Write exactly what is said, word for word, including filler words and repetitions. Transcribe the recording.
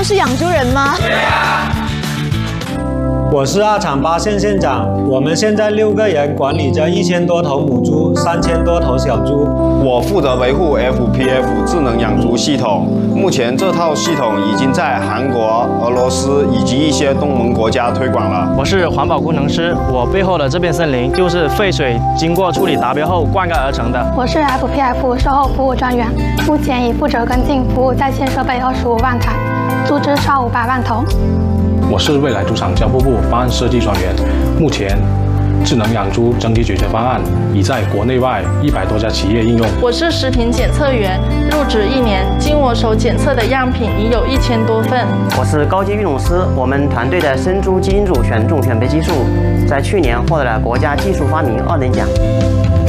是养猪人吗？ 对啊。 我是二厂八线线长，我们现在六个人管理着一千多头母猪，三千多头小猪。 我负责维护 F P F 智能养猪系统，目前这套系统已经在韩国、俄罗斯以及一些东盟国家推广了。 我是环保工程师，我背后的这片森林就是废水经过处理达标后灌溉而成的。 我是 F P F 售后服务专员，目前已负责跟进服务在线设备二十五万台，猪只超五百万头。 我是未来猪场交付部方案设计专员，目前智能养猪整体解决方案已在国内外一百多家企业应用。 我是食品检测员，入职一年，经我手检测的样品已有一千多份。 我是高级育种师，我们团队的生猪基因组选种选培技术，在去年获得了国家技术发明二等奖。